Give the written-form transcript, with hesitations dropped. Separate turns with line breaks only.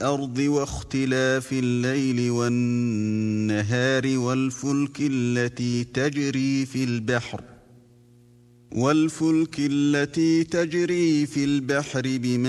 الْأَرْضِ وَاخْتِلَافِ اللَّيْلِ وَالنَّهَارِ وَالْفُلْكِ الَّتِي تَجْرِي فِي الْبَحْرِ بِمَا